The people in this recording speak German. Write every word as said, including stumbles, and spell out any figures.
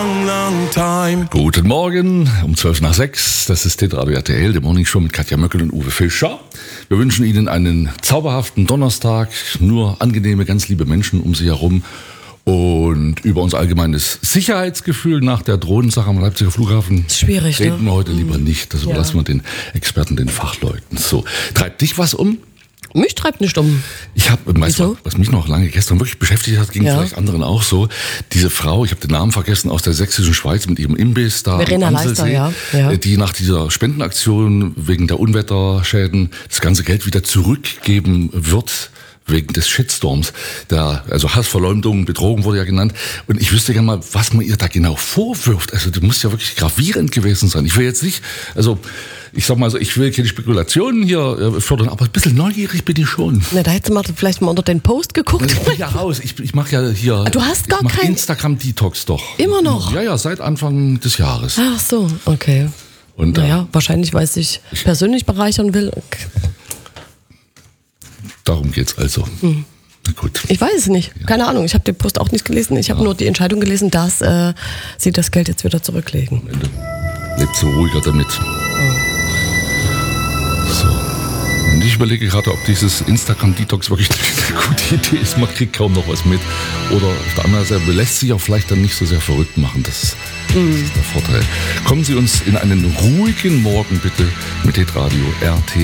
long, long time. Guten Morgen, um zwölf nach sechs. Das ist Hitradio R T L, der Morning Show mit Katja Möckel und Uwe Fischer. Wir wünschen Ihnen einen zauberhaften Donnerstag, nur angenehme, ganz liebe Menschen um Sie herum. Und über unser allgemeines Sicherheitsgefühl nach der Drohnensache am Leipziger Flughafen schwierig, reden ne? wir heute lieber nicht. Das überlassen ja. wir den Experten, den Fachleuten. So, treibt dich was um? Mich treibt nicht um. Ich habe, weißt du, was mich noch lange gestern wirklich beschäftigt hat, ging ja. vielleicht anderen auch so. Diese Frau, ich habe den Namen vergessen, aus der sächsischen Schweiz mit ihrem Imbiss da Verena am Amselsee, Leister, ja. Ja. die nach dieser Spendenaktion wegen der Unwetterschäden das ganze Geld wieder zurückgeben wird. Wegen des Shitstorms, der, also Hassverleumdung, Betrogen wurde ja genannt. Und ich wüsste gerne mal, was man ihr da genau vorwirft. Also das muss ja wirklich gravierend gewesen sein. Ich will jetzt nicht, also ich sag mal so, ich will keine Spekulationen hier fördern, aber ein bisschen neugierig bin ich schon. Na, da hättest du mal vielleicht mal unter den Post geguckt. Ich bin ja raus. Ich, ich mache ja hier. Du hast gar ich mach kein Instagram-Detox doch. Immer noch? Ja, ja, seit Anfang des Jahres. Ach so, okay. Und, naja, äh, wahrscheinlich, weil es sich persönlich bereichern will. Okay. Darum geht's also. Hm. Na gut. Ich weiß es nicht. Ja. Keine Ahnung. Ich habe den Post auch nicht gelesen. Ich habe ja. nur die Entscheidung gelesen, dass äh, sie das Geld jetzt wieder zurücklegen. Am Ende lebt sie ruhiger damit. Oh. So. Und ich überlege gerade, ob dieses Instagram-Detox wirklich eine gute Idee ist. Man kriegt kaum noch was mit. Oder auf der anderen Seite lässt sich auch vielleicht dann nicht so sehr verrückt machen. Das, mm. das ist der Vorteil. Kommen Sie uns in einen ruhigen Morgen bitte mit Hitradio R T